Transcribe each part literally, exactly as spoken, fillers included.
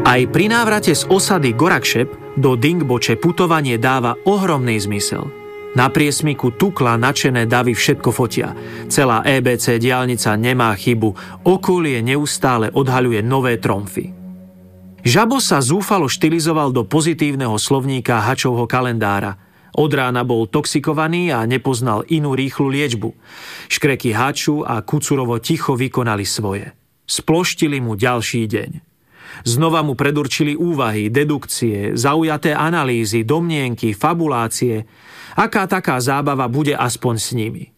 Aj pri návrate z osady Gorakšep do Dingboče putovanie dáva ohromný zmysel. Na priesmiku Tukla nadšené davy všetko fotia. Celá é bé cé diaľnica nemá chybu, okolie neustále odhaľuje nové tromfy. Žabo sa zúfalo štilizoval do pozitívneho slovníka Hačovho kalendára. Od rána bol toxikovaný a nepoznal inú rýchlu liečbu. Škreky Haču a Kucurovo ticho vykonali svoje. Sploštili mu ďalší deň. Znova mu predurčili úvahy, dedukcie, zaujaté analýzy, domnienky, fabulácie. Aká taká zábava bude aspoň s nimi.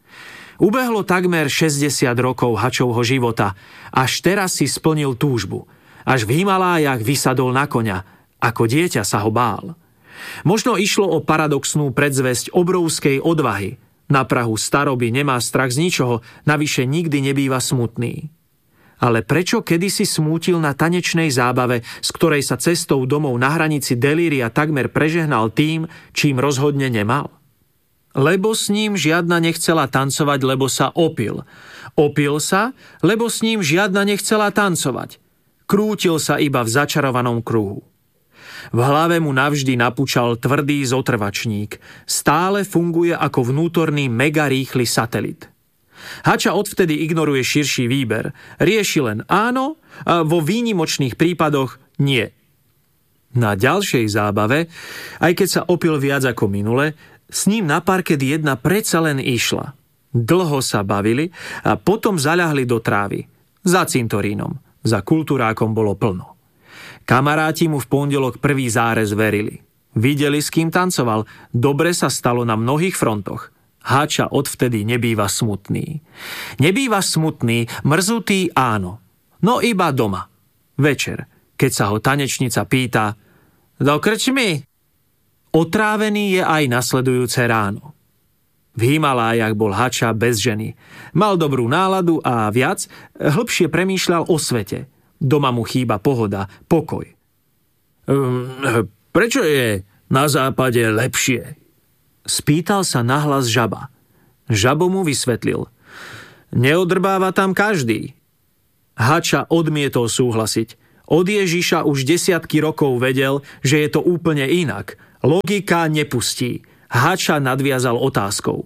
Ubehlo takmer šesťdesiat rokov Hačovho života, až teraz si splnil túžbu. Až v Himalájach vysadol na koňa, ako dieťa sa ho bál. Možno išlo o paradoxnú predzvesť obrovskej odvahy. Na prahu staroby nemá strach z ničoho, navyše nikdy nebýva smutný. Ale prečo kedysi smútil na tanečnej zábave, z ktorej sa cestou domov na hranici delíria takmer prežehnal tým, čím rozhodne nemal? Lebo s ním žiadna nechcela tancovať, lebo sa opil. Opil sa, lebo s ním žiadna nechcela tancovať. Krútil sa iba v začarovanom kruhu. V hlave mu navždy napúčal tvrdý zotrvačník. Stále funguje ako vnútorný megarýchly satelit. Hača odvtedy ignoruje širší výber. Rieši len áno a vo výnimočných prípadoch nie. Na ďalšej zábave, aj keď sa opil viac ako minule, s ním na parket jedna predsa len išla. Dlho sa bavili a potom zaľahli do trávy. Za cintorínom. Za kultúrákom bolo plno. Kamaráti mu v pondelok prvý zárez verili. Videli, s kým tancoval. Dobre sa stalo na mnohých frontoch. Hača odvtedy nebýva smutný. Nebýva smutný, mrzutý áno. No iba doma. Večer, keď sa ho tanečnica pýta: do krčmy? Otrávený je aj nasledujúce ráno. V Himalájach bol Hača bez ženy. Mal dobrú náladu a viac, hlbšie premýšľal o svete. Doma mu chýba pohoda, pokoj. Um, prečo je na západe lepšie? Spýtal sa nahlas Žaba. Žabo mu vysvetlil: neodrbáva tam každý. Hača odmietol súhlasiť. Od Ježiša už desiatky rokov vedel, že je to úplne inak. Logika nepustí. Hača nadviazal otázkou: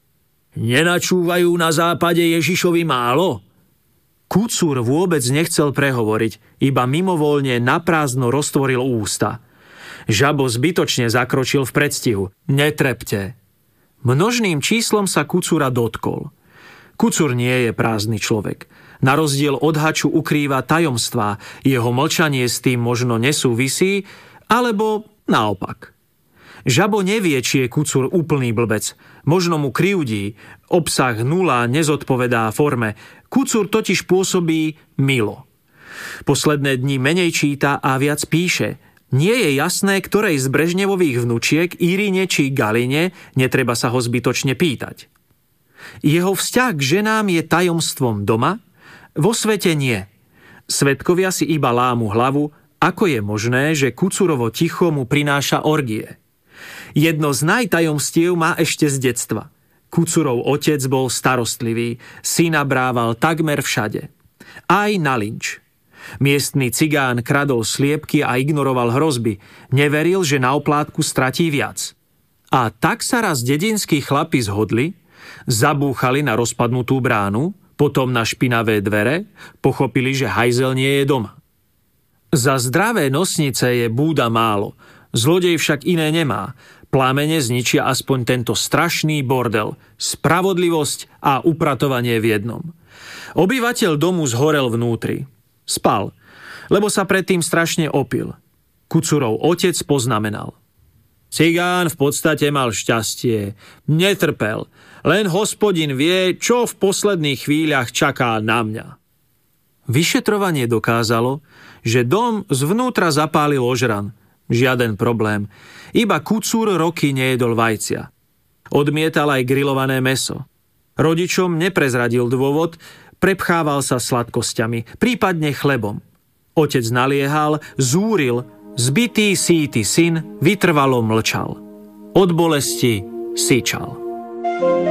nenačúvajú na západe Ježišovi málo? Kucúr vôbec nechcel prehovoriť, iba mimovoľne naprázdno roztvoril ústa. Žabo zbytočne zakročil v predstihu. Netrepte. Množným číslom sa Kucúra dotkol. Kucúr nie je prázdny človek. Na rozdiel od Haču ukrýva tajomstvá. Jeho mlčanie s tým možno nesúvisí, alebo naopak. Žabo nevie, či je Kucúr úplný blbec. Možno mu krivdí. Obsah nula nezodpovedá forme. Kucúr totiž pôsobí milo. Posledné dni menej číta a viac píše. Nie je jasné, ktorej z Brežnevových vnučiek, Irine či Galine, netreba sa ho zbytočne pýtať. Jeho vzťah k ženám je tajomstvom doma, vo svete nie. Svedkovia si iba lámu hlavu, ako je možné, že Kucurovo ticho mu prináša orgie. Jedno z najtajomstiev má ešte z detstva. Kucurov otec bol starostlivý, syna brával takmer všade. Aj na lynč. Miestny cigán kradol sliepky a ignoroval hrozby. Neveril, že na oplátku stratí viac. A tak sa raz dedinskí chlapi zhodli, zabúchali na rozpadnutú bránu, potom na špinavé dvere, pochopili, že hajzel nie je doma. Za zdravé nosnice je búda málo, zlodej však iné nemá. Plámene zničia aspoň tento strašný bordel, spravodlivosť a upratovanie v jednom. Obyvateľ domu zhorel vnútri. Spal, lebo sa predtým strašne opil. Kucurov otec poznamenal: cigán v podstate mal šťastie, netrpel, len Hospodin vie, čo v posledných chvíľach čaká na mňa. Vyšetrovanie dokázalo, že dom zvnútra zapálil ožran. Žiaden problém, iba Kucúr roky nejedol vajcia. Odmietal aj grillované mäso. Rodičom neprezradil dôvod, prepchával sa sladkosťami, prípadne chlebom. Otec naliehal, zúril, zbitý síty syn vytrvalo mlčal. Od bolesti syčal.